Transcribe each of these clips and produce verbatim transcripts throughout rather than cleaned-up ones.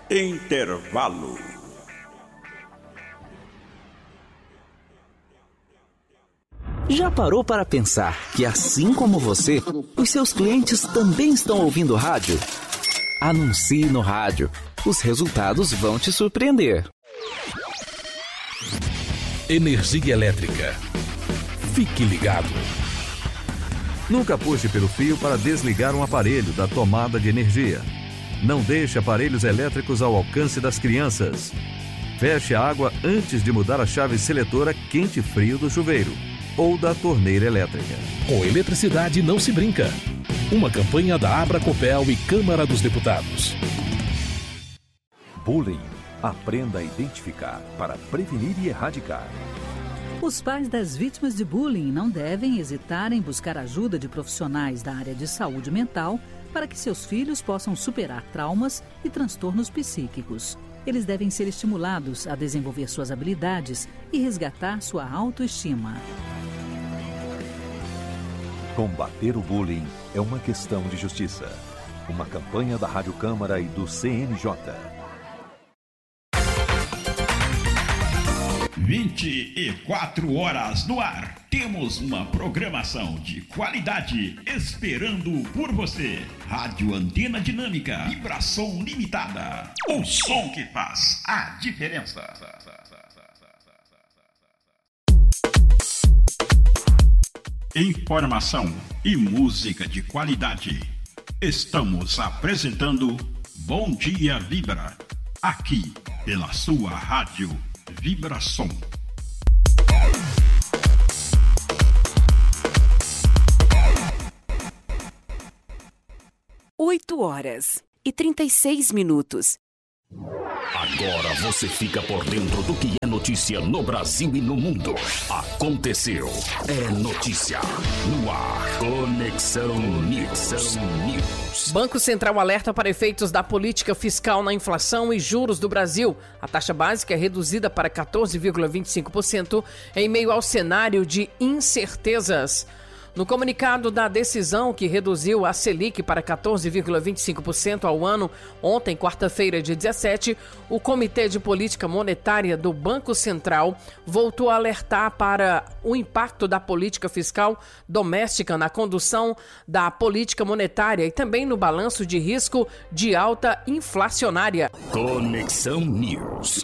Intervalo. Já parou para pensar que, assim como você, os seus clientes também estão ouvindo rádio? Anuncie no rádio. Os resultados vão te surpreender. Energia elétrica. Fique ligado. Nunca puxe pelo fio para desligar um aparelho da tomada de energia. Não deixe aparelhos elétricos ao alcance das crianças. Feche a água antes de mudar a chave seletora quente e frio do chuveiro ou da torneira elétrica. Com eletricidade não se brinca. Uma campanha da Abracopel e Câmara dos Deputados. Bullying. Aprenda a identificar para prevenir e erradicar. Os pais das vítimas de bullying não devem hesitar em buscar ajuda de profissionais da área de saúde mental para que seus filhos possam superar traumas e transtornos psíquicos. Eles devem ser estimulados a desenvolver suas habilidades e resgatar sua autoestima. Combater o bullying é uma questão de justiça. Uma campanha da Rádio Câmara e do C N J. vinte e quatro horas no ar. Temos uma programação de qualidade esperando por você. Rádio Antena Dinâmica, vibração limitada. O som que faz a diferença. Informação e música de qualidade. Estamos apresentando Bom Dia Vibra, aqui pela sua rádio Vibração. Oito horas e trinta e seis minutos. Agora você fica por dentro do que é notícia no Brasil e no mundo. Aconteceu. É notícia. No ar. Conexão News. News. Banco Central alerta para efeitos da política fiscal na inflação e juros do Brasil. A taxa básica é reduzida para quatorze vírgula vinte e cinco por cento em meio ao cenário de incertezas. No comunicado da decisão que reduziu a Selic para quatorze vírgula vinte e cinco por cento ao ano, ontem, quarta-feira, dia dezessete, o Comitê de Política Monetária do Banco Central voltou a alertar para o impacto da política fiscal doméstica na condução da política monetária e também no balanço de risco de alta inflacionária. Conexão News.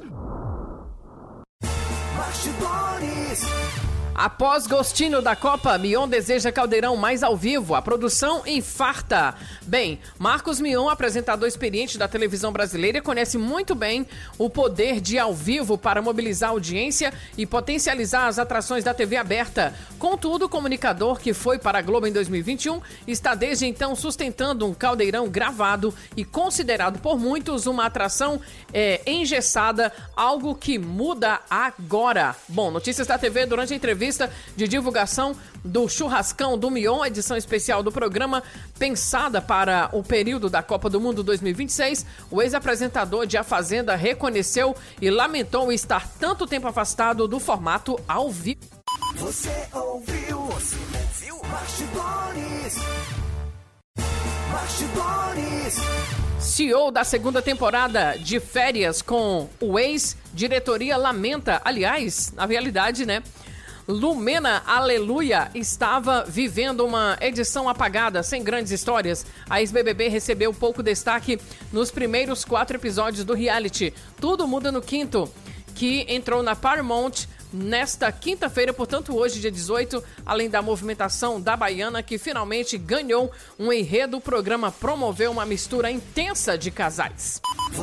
Bastidores. Após gostinho da Copa, Mion deseja Caldeirão mais ao vivo. A produção infarta. Bem, Marcos Mion, apresentador experiente da televisão brasileira, conhece muito bem o poder de ao vivo para mobilizar a audiência e potencializar as atrações da T V aberta. Contudo, o comunicador que foi para a Globo em dois mil e vinte e um está desde então sustentando um caldeirão gravado e considerado por muitos uma atração é, engessada, algo que muda agora. Bom, notícias da T V durante a entrevista de divulgação do Churrascão do Mion, edição especial do programa pensada para o período da Copa do Mundo dois mil e vinte e seis, o ex-apresentador de A Fazenda reconheceu e lamentou estar tanto tempo afastado do formato ao vivo. Você ouviu? Você ouviu? Bastidores. Bastidores. C E O da segunda temporada de Férias com o ex, diretoria lamenta, aliás, na realidade, né? Lumena Aleluia estava vivendo uma edição apagada, sem grandes histórias. A ex-B B B recebeu pouco destaque nos primeiros quatro episódios do reality. Tudo muda no quinto, que entrou na Paramount nesta quinta-feira, portanto hoje, dia dezoito, além da movimentação da Baiana, que finalmente ganhou um enredo. O programa promoveu uma mistura intensa de casais.